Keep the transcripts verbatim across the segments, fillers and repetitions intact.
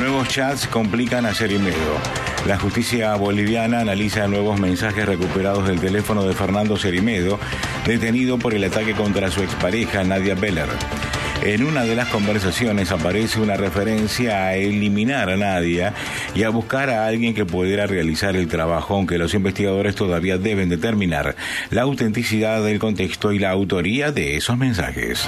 Nuevos chats complican a Cerimedo. La justicia boliviana analiza nuevos mensajes recuperados del teléfono de Fernando Cerimedo, detenido por el ataque contra su expareja Nadia Beller. En una de las conversaciones aparece una referencia a eliminar a Nadia y a buscar a alguien que pudiera realizar el trabajo, aunque los investigadores todavía deben determinar la autenticidad del contexto y la autoría de esos mensajes.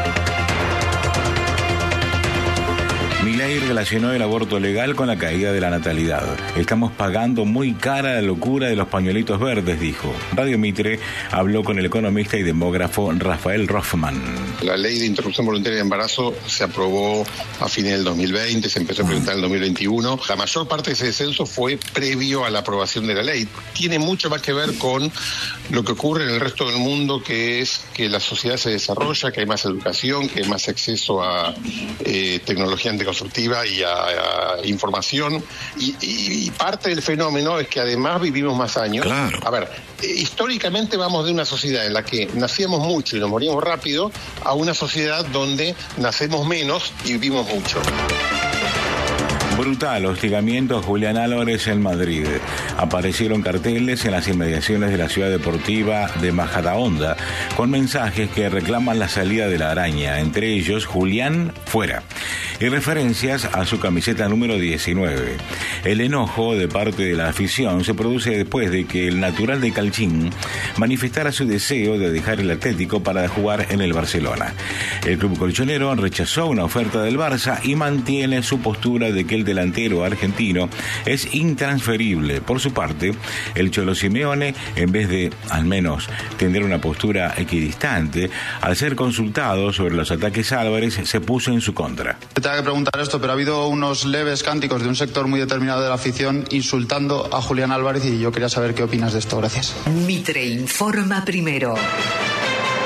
Milei relacionó el aborto legal con la caída de la natalidad. Estamos pagando muy cara la locura de los pañuelitos verdes, dijo. Radio Mitre habló con el economista y demógrafo Rafael Rothman. La ley de interrupción voluntaria de embarazo se aprobó a fines del dos mil veinte, se empezó a implementar en el dos mil veintiuno. La mayor parte de ese descenso fue previo a la aprobación de la ley. Tiene mucho más que ver con lo que ocurre en el resto del mundo, que es que la sociedad se desarrolla, que hay más educación, que hay más acceso a eh, tecnología anticonceptiva y a, a información. Y, y, y parte del fenómeno es que además vivimos más años. Claro. A ver, eh, históricamente vamos de una sociedad en la que nacíamos mucho y nos moríamos rápido a una sociedad donde nacemos menos y vivimos mucho. Brutal hostigamiento a Julián Álvarez en Madrid. Aparecieron carteles en las inmediaciones de la ciudad deportiva de Majadahonda con mensajes que reclaman la salida de la araña, entre ellos Julián fuera, y referencias a su camiseta número diecinueve. El enojo de parte de la afición se produce después de que el natural de Calchín manifestara su deseo de dejar el Atlético para jugar en el Barcelona. El club colchonero rechazó una oferta del Barça y mantiene su postura de que el delantero argentino es intransferible. Por su parte, el Cholo Simeone, en vez de, al menos, tener una postura equidistante, al ser consultado sobre los ataques a Álvarez, se puso en su contra. Te tengo que preguntar esto, pero ha habido unos leves cánticos de un sector muy determinado de la afición insultando a Julián Álvarez y yo quería saber qué opinas de esto. Gracias. Mitre informa primero.